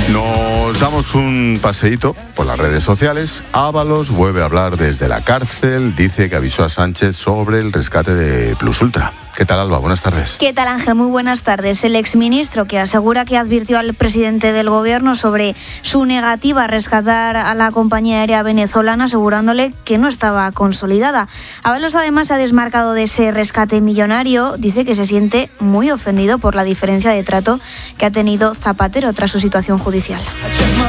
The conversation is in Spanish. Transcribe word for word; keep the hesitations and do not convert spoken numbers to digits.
Nos damos un paseíto por las redes sociales. Ábalos vuelve a hablar desde la cárcel, dice que avisó a Sánchez sobre el rescate de Plus Ultra. ¿Qué tal, Alba? Buenas tardes. ¿Qué tal, Ángel? Muy buenas tardes. El exministro que asegura que advirtió al presidente del gobierno sobre su negativa a rescatar a la compañía aérea venezolana, asegurándole que no estaba consolidada. Ábalos además se ha desmarcado de ese rescate millonario. Dice que se siente muy ofendido por la diferencia de trato que ha tenido Zapatero tras su situación judicial.